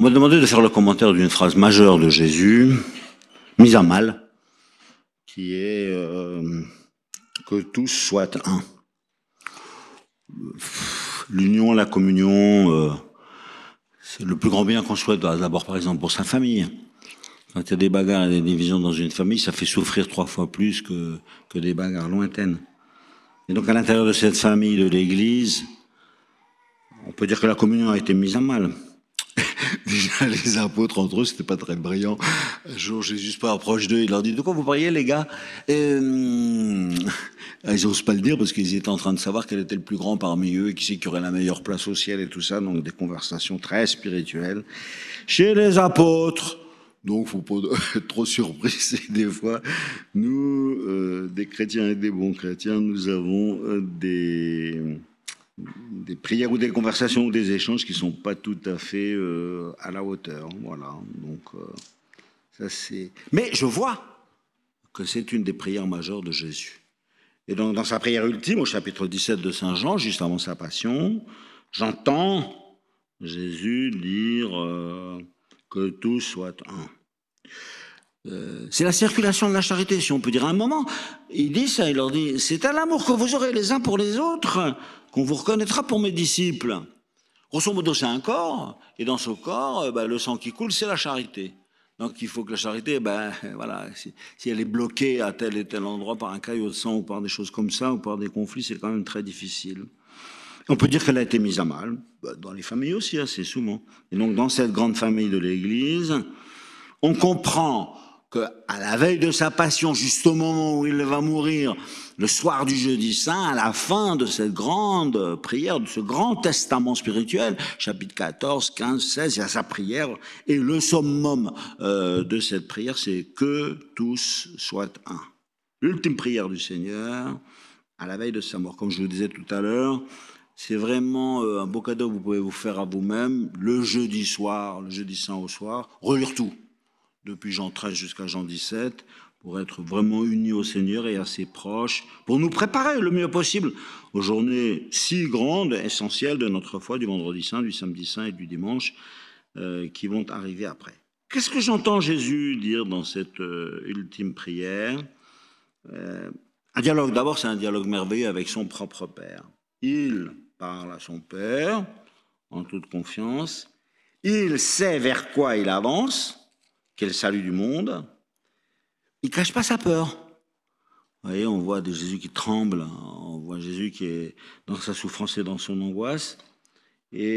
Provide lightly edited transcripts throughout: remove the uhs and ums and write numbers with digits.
On m'a demandé de faire le commentaire d'une phrase majeure de Jésus, mise à mal, qui est que tous soient un. L'union, la communion, c'est le plus grand bien qu'on souhaite d'abord, par exemple, pour sa famille. Quand il y a des bagarres et des divisions dans une famille, ça fait souffrir 3 fois plus que des bagarres lointaines. Et donc, à l'intérieur de cette famille de l'Église, on peut dire que la communion a été mise à mal. Déjà, les apôtres, entre eux, c'était pas très brillant. Un jour, Jésus se approche d'eux, il leur dit « De quoi vous parliez, les gars ?» Ils n'osent pas le dire parce qu'ils étaient en train de savoir quel était le plus grand parmi eux et qui c'est qui aurait la meilleure place au ciel et tout ça. Donc, des conversations très spirituelles. Chez les apôtres, donc faut pas être trop surpris, c'est des fois, nous, des chrétiens et des bons chrétiens, nous avons des prières ou des conversations ou des échanges qui sont pas tout à fait à la hauteur. Voilà. Donc, ça c'est. Mais je vois que c'est une des prières majeures de Jésus. Et donc, dans sa prière ultime, au chapitre 17 de Saint Jean, juste avant sa passion, j'entends Jésus dire que tous soient un. C'est la circulation de la charité, si on peut dire à un moment. Il dit ça, il leur dit, c'est à l'amour que vous aurez les uns pour les autres qu'on vous reconnaîtra pour mes disciples. Grosso modo, c'est un corps, et dans ce corps, le sang qui coule, c'est la charité. Donc il faut que la charité, voilà, si elle est bloquée à tel et tel endroit par un caillot de sang ou par des choses comme ça, ou par des conflits, c'est quand même très difficile. On peut dire qu'elle a été mise à mal, dans les familles aussi, assez souvent. Et donc dans cette grande famille de l'Église, on comprend qu'à la veille de sa passion, juste au moment où il va mourir, le soir du jeudi saint, à la fin de cette grande prière, de ce grand testament spirituel, chapitre 14, 15, 16, il y a sa prière, et le summum de cette prière, c'est que tous soient un. L'ultime prière du Seigneur, à la veille de sa mort, comme je vous le disais tout à l'heure, c'est vraiment un beau cadeau que vous pouvez vous faire à vous-même, le jeudi soir, le jeudi saint au soir, relire tout. Depuis Jean 13 jusqu'à Jean 17, pour être vraiment unis au Seigneur et assez proches, pour nous préparer le mieux possible aux journées si grandes, essentielles de notre foi, du vendredi saint, du samedi saint et du dimanche, qui vont arriver après. Qu'est-ce que j'entends Jésus dire dans cette ultime prière ? Un dialogue, d'abord c'est un dialogue merveilleux avec son propre Père. Il parle à son Père, en toute confiance, il sait vers quoi il avance, qui est le salut du monde, il ne cache pas sa peur. Vous voyez, on voit Jésus qui tremble, on voit Jésus qui est dans sa souffrance et dans son angoisse. Et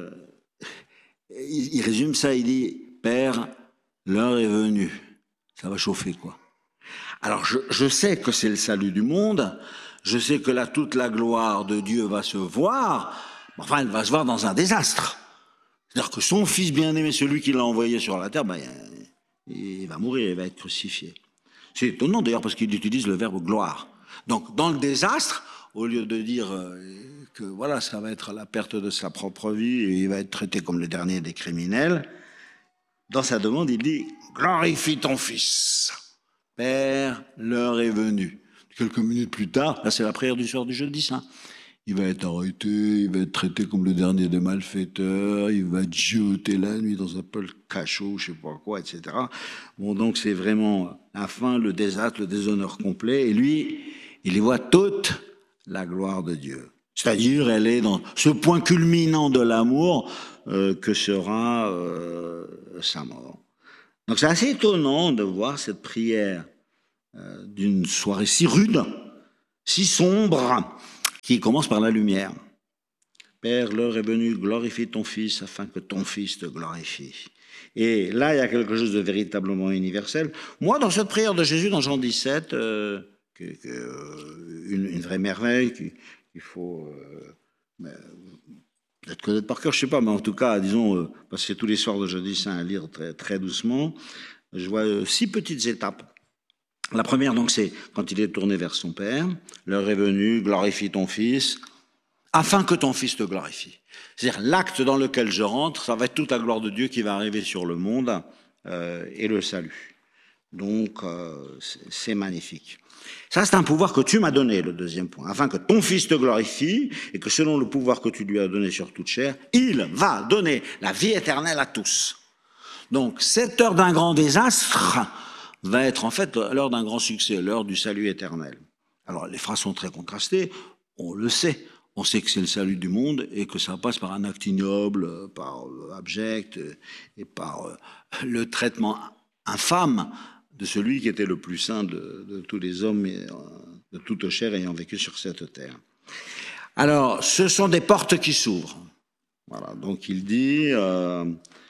il résume ça, il dit, Père, l'heure est venue. Ça va chauffer, quoi. Alors, je sais que c'est le salut du monde, je sais que là, toute la gloire de Dieu va se voir, enfin, elle va se voir dans un désastre. C'est-à-dire que son fils bien-aimé, celui qui l'a envoyé sur la terre, il va mourir, il va être crucifié. C'est étonnant d'ailleurs parce qu'il utilise le verbe gloire. Donc dans le désastre, au lieu de dire que voilà, ça va être la perte de sa propre vie et il va être traité comme le dernier des criminels, dans sa demande, il dit « Glorifie ton fils, Père, l'heure est venue ». Quelques minutes plus tard, là c'est la prière du soir du jeudi saint. Il va être arrêté, il va être traité comme le dernier des malfaiteurs, il va être jeté la nuit dans un peu le cachot, je sais pas quoi, etc. Bon, donc c'est vraiment la fin, le désastre, le déshonneur complet. Et lui, il y voit toute la gloire de Dieu. C'est-à-dire, elle est dans ce point culminant de l'amour que sera sa mort. Donc c'est assez étonnant de voir cette prière d'une soirée si rude, si sombre, qui commence par la lumière. Père, l'heure est venue, glorifie ton Fils afin que ton Fils te glorifie. Et là, il y a quelque chose de véritablement universel. Moi, dans cette prière de Jésus, dans Jean 17, une vraie merveille qu'il faut peut-être connaître par cœur, je ne sais pas, mais en tout cas, disons, passer tous les soirs de jeudi saint à lire très, très doucement, je vois 6 petites étapes. La première, donc, c'est quand il est tourné vers son Père, l'heure est venue, glorifie ton Fils, afin que ton Fils te glorifie. C'est-à-dire, l'acte dans lequel je rentre, ça va être toute la gloire de Dieu qui va arriver sur le monde et le salut. Donc, c'est magnifique. Ça, c'est un pouvoir que tu m'as donné, le deuxième point, afin que ton Fils te glorifie et que selon le pouvoir que tu lui as donné sur toute chair, il va donner la vie éternelle à tous. Donc, cette heure d'un grand désastre va être en fait l'heure d'un grand succès, l'heure du salut éternel. Alors, les phrases sont très contrastées, on le sait. On sait que c'est le salut du monde et que ça passe par un acte ignoble, par abject et par le traitement infâme de celui qui était le plus saint de tous les hommes et de toute chair ayant vécu sur cette terre. Alors, ce sont des portes qui s'ouvrent. Voilà, donc il dit la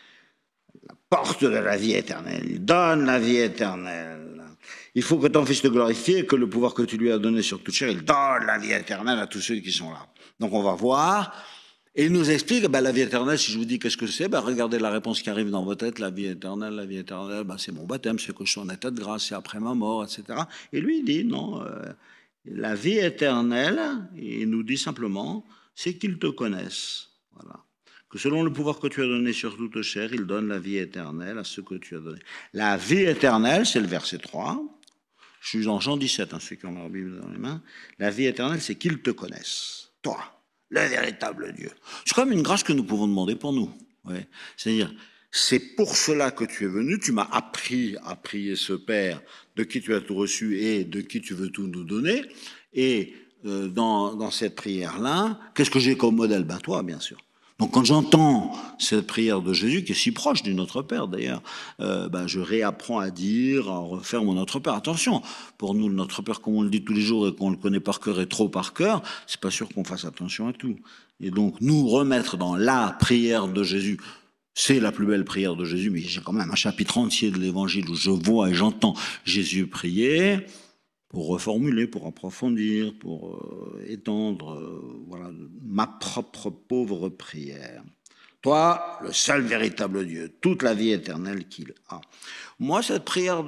porte de la vie éternelle, il donne la vie éternelle. Il faut que ton Fils te glorifie et que le pouvoir que tu lui as donné sur toute chair, il donne la vie éternelle à tous ceux qui sont là. Donc on va voir, et il nous explique, la vie éternelle, si je vous dis qu'est-ce que c'est, regardez la réponse qui arrive dans votre tête, la vie éternelle, c'est mon baptême, c'est que je suis en état de grâce, c'est après ma mort, etc. Et lui, il dit, non, la vie éternelle, il nous dit simplement, c'est qu'ils te connaissent. Voilà. Que selon le pouvoir que tu as donné sur toute chair, il donne la vie éternelle à ceux que tu as donné. La vie éternelle, c'est le verset 3. Je suis en Jean 17, ceux qui ont leur Bible dans les mains. La vie éternelle, c'est qu'ils te connaissent. Toi, le véritable Dieu. C'est quand même une grâce que nous pouvons demander pour nous. Ouais. C'est-à-dire, c'est pour cela que tu es venu, tu m'as appris à prier ce Père de qui tu as tout reçu et de qui tu veux tout nous donner. Et dans cette prière-là, qu'est-ce que j'ai comme modèle? Toi, bien sûr. Donc quand j'entends cette prière de Jésus, qui est si proche du Notre Père d'ailleurs, je réapprends à dire, à refaire mon Notre Père. Attention, pour nous, le Notre Père, comme on le dit tous les jours et qu'on le connaît par cœur et trop par cœur, c'est pas sûr qu'on fasse attention à tout. Et donc nous remettre dans la prière de Jésus, c'est la plus belle prière de Jésus, mais j'ai quand même un chapitre entier de l'Évangile où je vois et j'entends Jésus prier, pour reformuler, pour approfondir, pour étendre voilà, ma propre pauvre prière. Toi, le seul véritable Dieu, toute la vie éternelle qu'il a. Moi, cette prière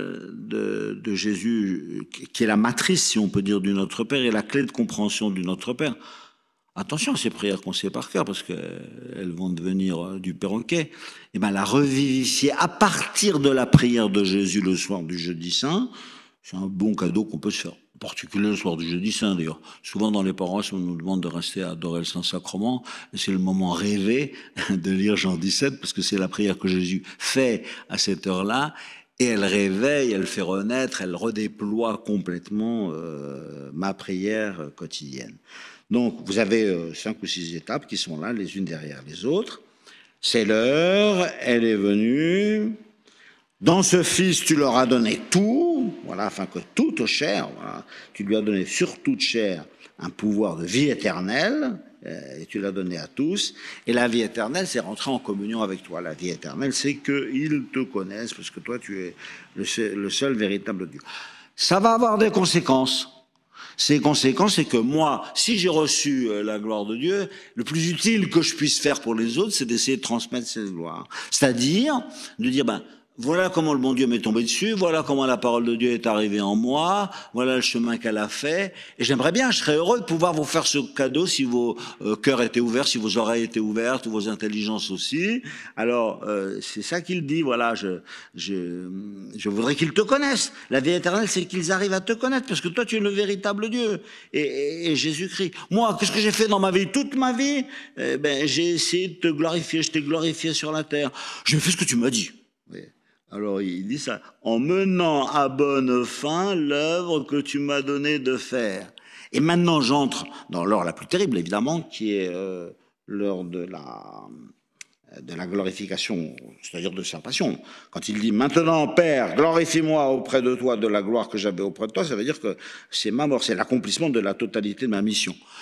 de Jésus, qui est la matrice, si on peut dire, du Notre Père, et la clé de compréhension du Notre Père, attention à ces prières qu'on sait par cœur, parce qu'elles vont devenir du perroquet, et la revivifier à partir de la prière de Jésus le soir du jeudi saint. C'est un bon cadeau qu'on peut se faire, en particulier le soir du jeudi saint d'ailleurs. Souvent dans les paroisses, on nous demande de rester à adorer le Saint-Sacrement, et c'est le moment rêvé de lire Jean 17, parce que c'est la prière que Jésus fait à cette heure-là, et elle réveille, elle fait renaître, elle redéploie complètement ma prière quotidienne. Donc vous avez 5 ou 6 étapes qui sont là, les unes derrière les autres. C'est l'heure, elle est venue. Dans ce Fils, tu leur as donné tout, voilà, afin que toute chair, voilà, tu lui as donné sur toute chair un pouvoir de vie éternelle, et tu l'as donné à tous. Et la vie éternelle, c'est rentrer en communion avec toi. La vie éternelle, c'est qu'ils te connaissent, parce que toi, tu es le seul véritable Dieu. Ça va avoir des conséquences. Ces conséquences, c'est que moi, si j'ai reçu la gloire de Dieu, le plus utile que je puisse faire pour les autres, c'est d'essayer de transmettre cette gloire. C'est-à-dire de dire, voilà comment le bon Dieu m'est tombé dessus, voilà comment la parole de Dieu est arrivée en moi, voilà le chemin qu'elle a fait. Et j'aimerais bien, je serais heureux de pouvoir vous faire ce cadeau si vos cœurs étaient ouverts, si vos oreilles étaient ouvertes, vos intelligences aussi. Alors, c'est ça qu'il dit, voilà, je voudrais qu'ils te connaissent. La vie éternelle, c'est qu'ils arrivent à te connaître, parce que toi, tu es le véritable Dieu. Et Jésus-Christ. Moi, qu'est-ce que j'ai fait dans ma vie? Toute ma vie, j'ai essayé de te glorifier, je t'ai glorifié sur la terre. J'ai fait ce que tu m'as dit. Oui. Alors il dit ça, en menant à bonne fin l'œuvre que tu m'as donné de faire. Et maintenant j'entre dans l'heure la plus terrible évidemment, qui est l'heure de la glorification, c'est-à-dire de sa passion. Quand il dit maintenant Père, glorifie-moi auprès de toi de la gloire que j'avais auprès de toi, ça veut dire que c'est ma mort, c'est l'accomplissement de la totalité de ma mission.